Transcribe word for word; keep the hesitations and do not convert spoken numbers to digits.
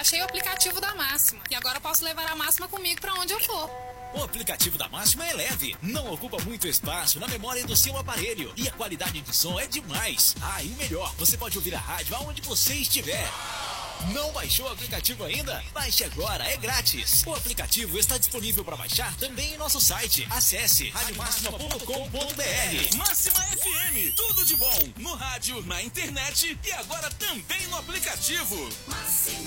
baixei o aplicativo da Máxima e agora eu posso levar a Máxima comigo pra onde eu for. O aplicativo da Máxima é leve, não ocupa muito espaço na memória do seu aparelho e a qualidade de som é demais. Ah, e melhor, você pode ouvir a rádio aonde você estiver. Não baixou o aplicativo ainda? Baixe agora, é grátis. O aplicativo está disponível para baixar também em nosso site. Acesse rádio máxima ponto com ponto br. Máxima F M, tudo de bom no rádio, na internet e agora também no aplicativo. Máxima.